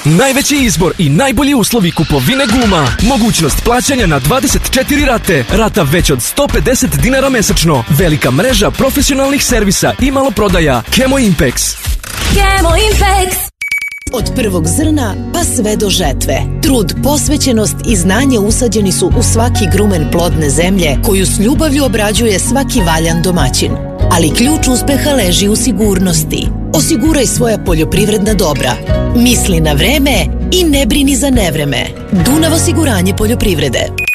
Najveći izbor i najbolji uslovi kupovine guma. Mogućnost plaćanja na 24 rate. Rata već od 150 dinara mesečno. Velika mreža profesionalnih servisa i maloprodaja. Kemo Impex. Kemo Impex. Od prvog zrna pa sve do žetve. Trud, posvećenost i znanje usađeni su u svaki grumen plodne zemlje koju s ljubavlju obrađuje svaki valjan domaćin. Ali ključ uspeha leži u sigurnosti. Osiguraj svoja poljoprivredna dobra. Misli na vreme i ne brini za nevreme. Dunav osiguranje poljoprivrede.